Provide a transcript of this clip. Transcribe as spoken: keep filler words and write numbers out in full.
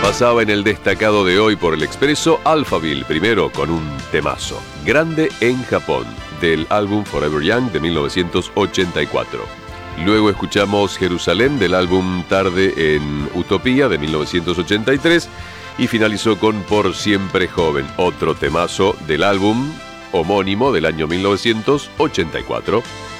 pasaba en el destacado de hoy por el Expreso, Alphaville, primero con un temazo, Grande en Japón, del álbum Forever Young de mil novecientos ochenta y cuatro. Luego escuchamos Jerusalén del álbum Tarde en Utopía de mil novecientos ochenta y tres y finalizó con Por Siempre Joven, otro temazo del álbum homónimo del año mil novecientos ochenta y cuatro.